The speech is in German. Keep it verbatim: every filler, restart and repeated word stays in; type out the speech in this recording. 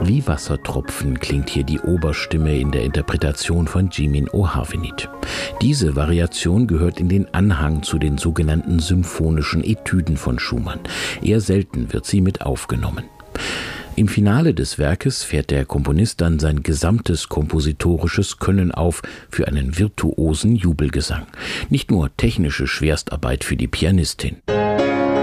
Wie Wassertropfen klingt hier die Oberstimme in der Interpretation von Jimin O'Havenit. Diese Variation gehört in den Anhang zu den sogenannten symphonischen Etüden von Schumann. Eher selten wird sie mit aufgenommen. Im Finale des Werkes fährt der Komponist dann sein gesamtes kompositorisches Können auf für einen virtuosen Jubelgesang. Nicht nur technische Schwerstarbeit für die Pianistin.